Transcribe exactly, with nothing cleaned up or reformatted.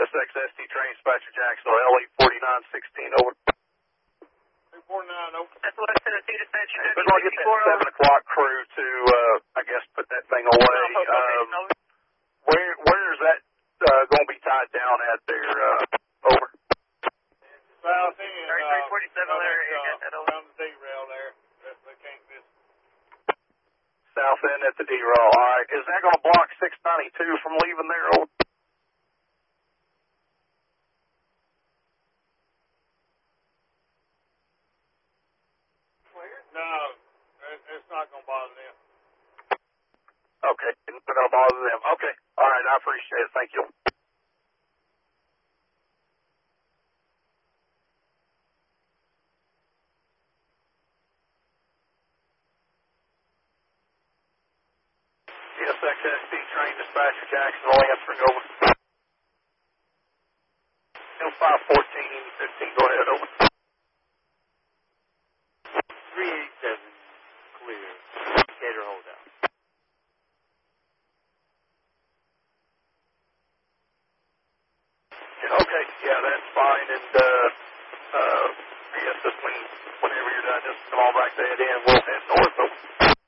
X S T train dispatcher Jacksonville, L E forty-nine sixteen, over. two forty-nine, over. That's West Tennessee dispatcher. We're going to get that seven o'clock crew to, uh, I guess, put that thing away. Um, where, where is that uh, going to be tied down at there, uh, over? South end. thirty-three forty-seven uh, there, you got that over. Around the derail there. That, they can't miss. South end at the derail. All right. Is that going to block six ninety-two from leaving there, over? No, it, it's not going to bother them. Okay. It's not going to bother them. Okay. All right. I appreciate it. Thank you. Yes, X S T train dispatcher Jacksonville, answering over. five fourteen fifteen, go ahead, over. three eighty-seven, clear. Indicator hold out. Yeah, okay, yeah, that's fine, and, uh, uh, I guess this one, whenever you're done, just come on back to head in, we'll head north.